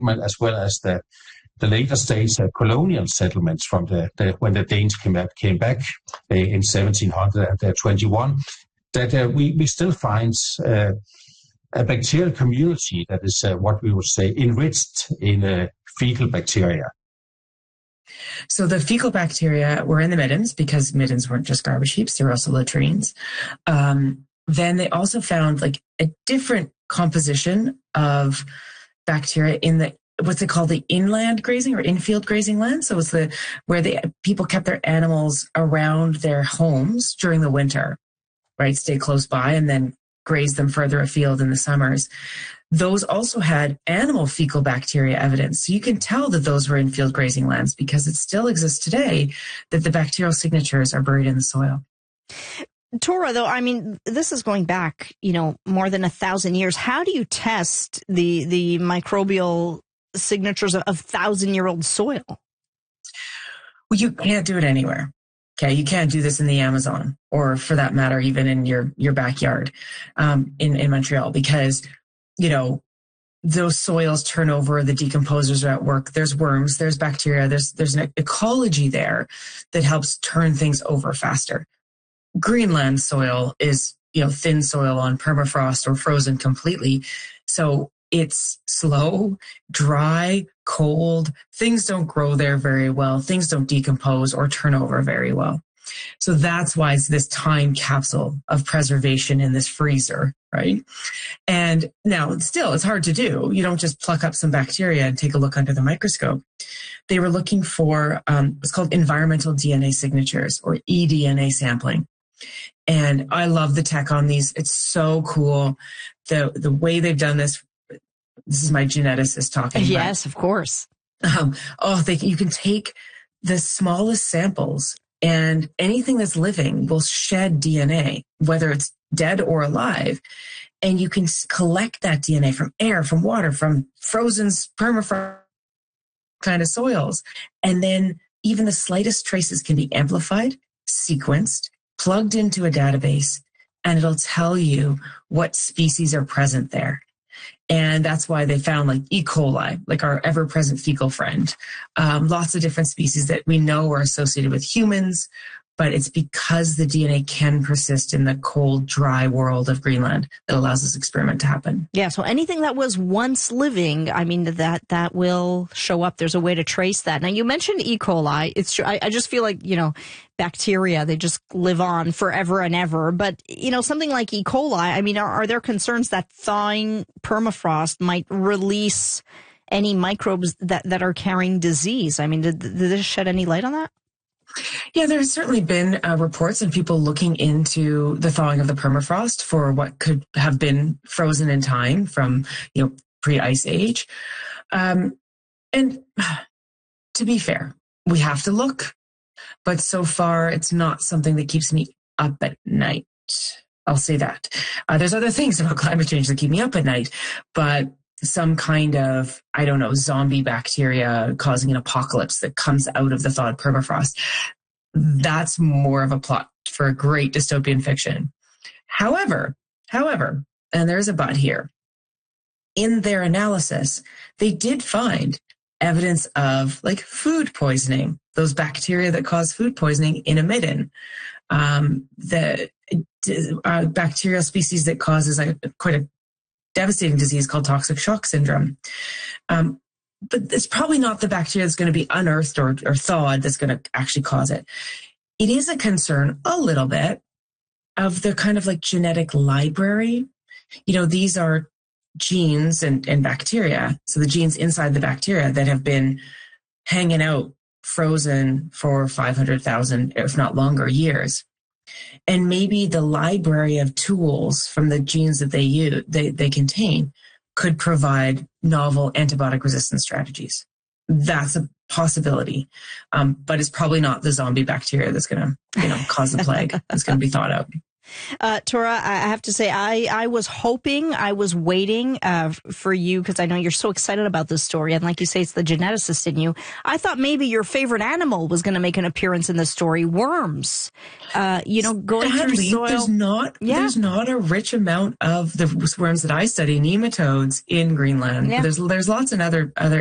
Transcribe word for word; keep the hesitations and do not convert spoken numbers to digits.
settlement as well as the the later stage uh, colonial settlements from the, the when the Danes came back, came back uh, in seventeen twenty-one, that uh, we, we still find uh, a bacterial community that is uh, what we would say enriched in uh, fecal bacteria. So the fecal bacteria were in the middens because middens weren't just garbage heaps, they were also latrines. Um, then they also found like a different composition of bacteria in the what's it called, the inland grazing or infield grazing land. So it's the where the people kept their animals around their homes during the winter, right? Stay close by and then graze them further afield in the summers. Those also had animal fecal bacteria evidence. So you can tell that those were infield grazing lands because it still exists today that the bacterial signatures are buried in the soil. Tora, though, I mean, this is going back, you know, more than a thousand years. How do you test the the microbial signatures of, of thousand-year-old soil? Well, you can't do it anywhere. Okay, you can't do this in the Amazon, or for that matter, even in your your backyard um, in in Montreal, because you know those soils turn over. The decomposers are at work. There's worms. There's bacteria. There's there's an ecology there that helps turn things over faster. Greenland soil is you know thin soil on permafrost or frozen completely, so it's slow, dry, cold. Things don't grow there very well. Things don't decompose or turn over very well. So that's why it's this time capsule of preservation in this freezer, right? And now still, it's hard to do. You don't just pluck up some bacteria and take a look under the microscope. They were looking for um, what's called environmental D N A signatures or eDNA sampling. And I love the tech on these. It's so cool. The, the way they've done this. This is my geneticist talking. Yes, of course. Um, oh, they, you can take the smallest samples and anything that's living will shed D N A, whether it's dead or alive. And you can collect that D N A from air, from water, from frozen permafrost kind of soils. And then even the slightest traces can be amplified, sequenced, plugged into a database, and it'll tell you what species are present there. And that's why they found like E. coli, like our ever-present fecal friend. Um, lots of different species that we know are associated with humans, but it's because the D N A can persist in the cold, dry world of Greenland that allows this experiment to happen. Yeah, so anything that was once living, I mean, that that will show up. There's a way to trace that. Now, you mentioned E. coli. It's I, I just feel like, you know, bacteria, they just live on forever and ever. But, you know, something like E. coli, I mean, are, are there concerns that thawing permafrost might release any microbes that, that are carrying disease? I mean, did, did this shed any light on that? Yeah, there's certainly been uh, reports of people looking into the thawing of the permafrost for what could have been frozen in time from, you know, pre-ice age. Um, and to be fair, we have to look, but so far it's not something that keeps me up at night. I'll say that. Uh, there's other things about climate change that keep me up at night, but some kind of, I don't know, zombie bacteria causing an apocalypse that comes out of the thawed permafrost. That's more of a plot for a great dystopian fiction. However, however, and there's a but here, in their analysis, they did find evidence of like food poisoning, those bacteria that cause food poisoning in a midden. Um, the uh, bacterial species that causes a, quite a devastating disease called toxic shock syndrome. Um, but it's probably not the bacteria that's going to be unearthed or, or thawed that's going to actually cause it. It is a concern a little bit of the kind of like genetic library. You know, these are genes and, and bacteria. So the genes inside the bacteria that have been hanging out frozen for five hundred thousand, if not longer, years. And maybe the library of tools from the genes that they use, they, they contain could provide novel antibiotic resistance strategies. That's a possibility. Um, but it's probably not the zombie bacteria that's going to, you know, cause the plague. That's going to be thought out. Uh, Tora, I have to say, I, I was hoping, I was waiting uh, for you, because I know you're so excited about this story. And like you say, it's the geneticist in you. I thought maybe your favorite animal was going to make an appearance in this story, worms. Uh, you know, going Sadly, through soil. There's not, yeah. there's not a rich amount of the worms that I study, nematodes, in Greenland. Yeah. There's, there's lots in other, other